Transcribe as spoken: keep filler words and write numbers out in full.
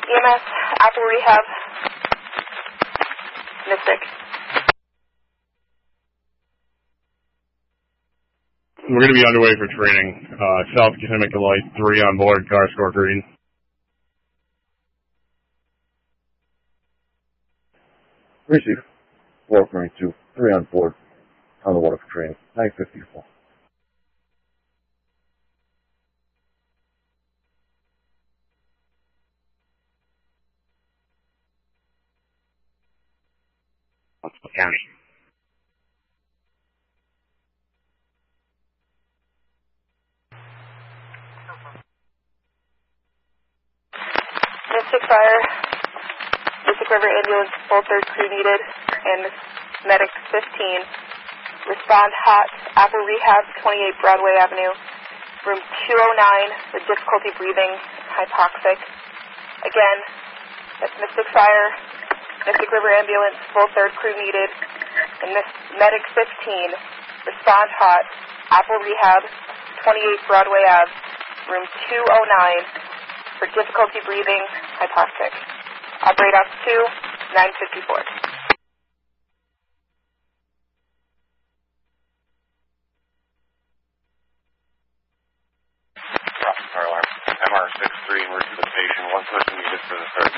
E M S, Apple Rehab, Mystic. We're going to be underway for training. Uh, South Kissimmee Light, three on board, car score green. Receive. four Marine two, three on board, on the water for training, nine fifty-four. Huntsville County. Mystic Fire, Mystic River Ambulance, full third crew needed, and Medic fifteen. Respond hot, Apple Rehab, twenty-eight Broadway Avenue, room two oh nine, with difficulty breathing, hypoxic. Again, that's Mystic Fire, Mystic River Ambulance, full third crew needed, and this Medic fifteen. Respond hot, Apple Rehab, twenty-eight Broadway Ave, room two oh nine, for difficulty breathing, hypoxic. Operate off two, nine fifty-four. Car alarm. M R six three, emergency patient, one person needed for the third.